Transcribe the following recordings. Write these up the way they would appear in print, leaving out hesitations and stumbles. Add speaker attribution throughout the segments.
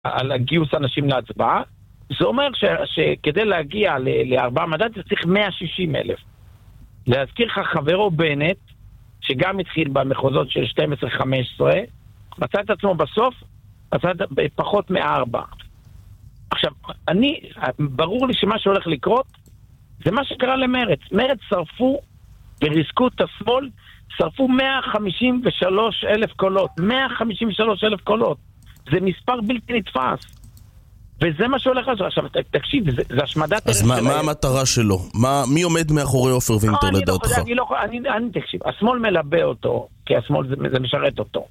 Speaker 1: על גיוס אנשים להצבעה, זה אומר שכדי להגיע ל4 מנדטים צריך 160,000. להזכיר לך חברו בנט, שגם התחיל במחוזות של 12-15, מצא את עצמו בסוף, מצא פחות מ4. עכשיו, ברור לי שמה שהולך לקרות, זה מה שקרה למרץ. מרץ שרפו וריסקו את השמאל, שרפו 153,000 קולות. 153,000 קולות. זה מספר בלתי נתפס. וזה מה שהולך לעשות. עכשיו, תקשיב, זה השמדת...
Speaker 2: אז מה המטרה שלו? מי עומד מאחורי עופר וינטר לדעתך?
Speaker 1: תקשיב, השמאל מלבה אותו, כי השמאל זה משרת אותו.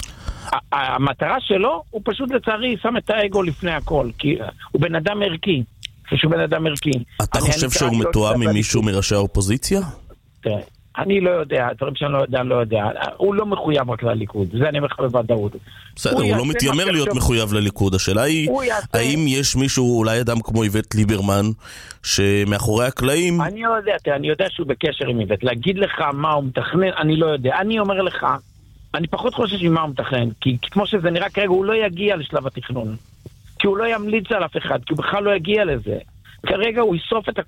Speaker 1: המטרה שלו, הוא פשוט לצערי שם את האגו לפני הכל, כי הוא בן אדם ערכי. שהוא בן אדם ערכי.
Speaker 2: אתה חושב שהוא מתואם עם מישהו מראשי האופוזיציה?
Speaker 1: תראה, אני לא יודע, דברים שאני לא יודע. הוא לא מחויב רק לליכוד, זה אני אומר לך בוודאות.
Speaker 2: בסדר, הוא לא מתיימר להיות מחויב לליכוד. השאלה היא, האם יש מישהו, אולי אדם כמו איווט ליברמן, שמאחורי הקלעים...
Speaker 1: אני יודע שהוא בקשר עם איווט. להגיד לך מה הוא מתכנן, אני לא יודע. אני אומר לך, אני פחות חושש ממה הוא מתכנן, כי כמו שזה נראה כרגע, הוא לא יגיע לשלב התכנון. כי הוא לא ימליץ על אף אחד, כי הוא בכלל לא יגיע לזה. כרגע הוא יסוף את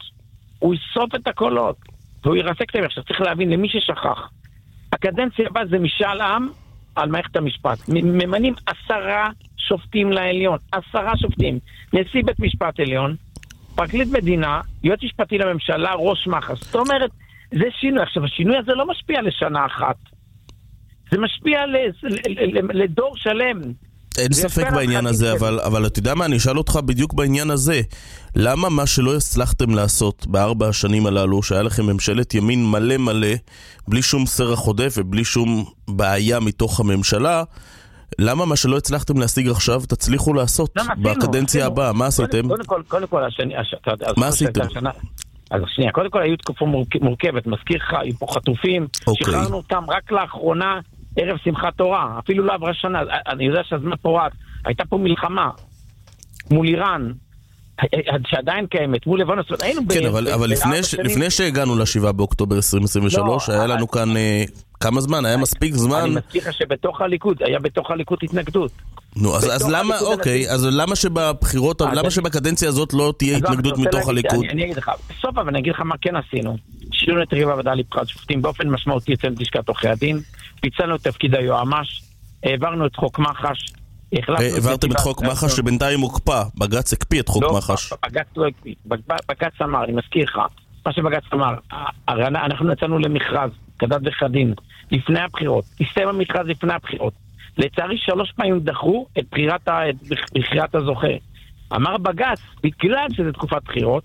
Speaker 1: הקולות. והוא ירסק את זה. עכשיו צריך להבין, למי ששכח, הקדנציה הבאה זה משאל עם על מערכת המשפט. ממנים 10 שופטים לעליון. 10 שופטים. נשיא בית משפט עליון, פרקליט מדינה, יועץ משפטי לממשלה, ראש מח"ש. זאת אומרת, זה שינוי. עכשיו, השינוי הזה לא משפיע לשנה אחת. זה משפיע לדור שלם.
Speaker 2: אין ספק בעניין הזה, אבל אתה יודע מה, אני אשאל אותך בדיוק בעניין הזה. למה מה שלא הצלחתם לעשות ב4 השנים הללו, שהיה לכם ממשלת ימין מלא מלא, בלי שום סרח עודף ובלי שום בעיה מתוך הממשלה, למה מה שלא הצלחתם להשיג עכשיו תצליחו לעשות בקדנציה הבאה? מה עשיתם?
Speaker 1: קודם כל,
Speaker 2: מה עשיתם?
Speaker 1: אז שנייה, קודם כל היו תקופה מורכבת, מזכיר לך, היו פה חטופים, שחררנו אותם רק לאחרונה, ערב שמחת תורה, אפילו לא עברה שנה, אני יודע שהזמן פורט, הייתה פה מלחמה מול איראן, שעדיין קיימת, מול לבנון,
Speaker 2: כן, אבל לפני שהגענו ל7 באוקטובר 2023, היה לנו כאן כמה זמן, היה מספיק זמן.
Speaker 1: אני מזכיר לך שבתוך הליכוד, היה בתוך הליכוד התנגדות.
Speaker 2: נו, אז למה, אוקיי, אז למה שבבחירות, למה שבקדנציה הזאת לא תהיה התנגדות מתוך הליכוד?
Speaker 1: אני אגיד לך, בסוף אבל אני אגיד לך מה כן עשינו. שינו את הרכב הוועדה לבחירת שופטים באופן משמעותי אצל לשכת עורכי הדין, פיצלנו את תפקיד היועמ"ש, העברנו את חוק מח"ש.
Speaker 2: העברתם את חוק מח"ש שבינתיים הוקפא, בג"ץ הקפיא את חוק מח"ש.
Speaker 1: בג"ץ לא הקפיא, בג"ץ אמר, אני מזכיר לך, מה שבג"ץ אמר, אנחנו יצאנו למכרז, כדת וכדין, לפני הבחירות, הסתיים המכרז לפני הבחירות. לצערי 3 פעמים דחו את בחירת הזוכה. אמר בג"ץ, בגלל שזה תקופת בחירות,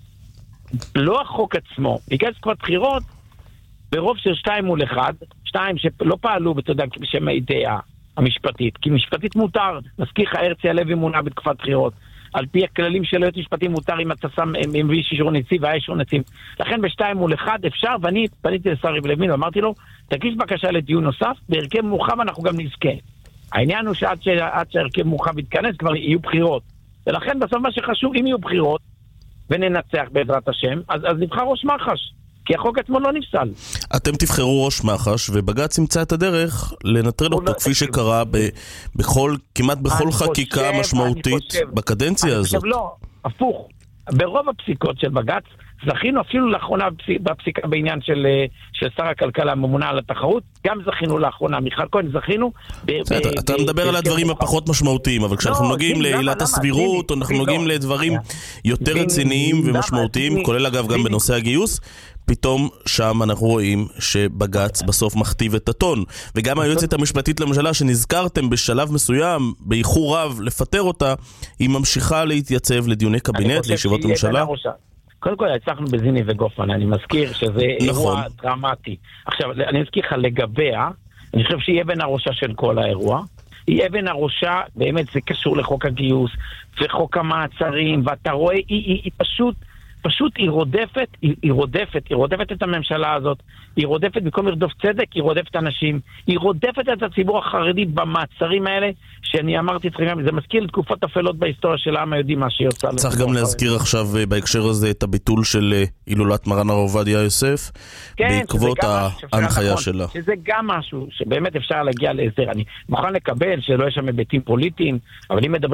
Speaker 1: לא החוק עצמו, בגלל תקופת בחירות, ברוב של 2 מול 1, 2 שלא פעלו, אתה יודע, בשם האידאה המשפטית, כי משפטית מותר, מזכיר לך הרצי הלוי מונה בתקופת בחירות, על פי הכללים של היועץ משפטי מותר אם אתה שם מביא אישור נציב והיה אישור נציב. לכן ב2 מול 1 אפשר, ואני פניתי לשר יריב לוין ואמרתי לו, תגיש בקשה לדיון נוסף, בהרכב מורחב אנחנו גם נזכה. העניין הוא שעד שהרכב מורחב יתכנס כבר יהיו בחירות. ולכן בסוף מה שחשוב, אם יהיו בחירות וננצח בעזרת השם, אז נבחר ראש מח"ש. כי החוק עצמו לא נפסל.
Speaker 2: אתם תבחרו ראש מח"ש, ובג"ץ ימצא את הדרך לנטרל אותו כפי שקרה כמעט בכל חקיקה משמעותית בקדנציה הזאת.
Speaker 1: עכשיו לא, הפוך. ברוב הפסיקות של בג"ץ, זכינו אפילו לאחרונה בפסיקה בעניין של שר הכלכלה הממונה על התחרות, גם זכינו לאחרונה, מיכל כהן, זכינו...
Speaker 2: אתה מדבר על הדברים הפחות משמעותיים, אבל כשאנחנו נוגעים לעילת הסבירות, או אנחנו נוגעים לדברים יותר רציניים ומשמעותיים, כולל אגב גם בנושא הגיוס, פתאום שם אנחנו רואים שבג"ץ בסוף מכתיב את הטון. וגם היועצת המשפטית לממשלה שנזכרתם בשלב מסוים, באיחור רב, לפטר אותה, היא ממשיכה להתייצב לדיוני קבינט, לישיבות ממשלה.
Speaker 1: קודם כל, הצלחנו בזיני וגופמן, אני מזכיר שזה אירוע דרמטי. עכשיו, אני מזכיר לך לגביה, אני חושב שהיא אבן הראשה של כל האירוע. היא אבן הראשה, באמת זה קשור לחוק הגיוס, וחוק המעצרים, ואתה רואה, היא פשוט, פשוט היא רודפת את הממשלה הזאת, היא רודפת במקום לרדוף צדק, היא רודפת אנשים, היא רודפת את הציבור החרדי במעצרים האלה, שאני אמרתי אתכם, זה מזכיר לתקופות אפלות בהיסטוריה של העם היהודי מה שהיא עושה.
Speaker 2: צריך גם להזכיר עכשיו בהקשר הזה את הביטול של הילולת מרן הרב עובדיה יוסף, בעקבות ההנחיה שלה.
Speaker 1: שזה גם משהו שבאמת אפשר להגיע להסדר. אני מוכן לקבל שלא יש שם היבטים פוליטיים, אבל אם מדברים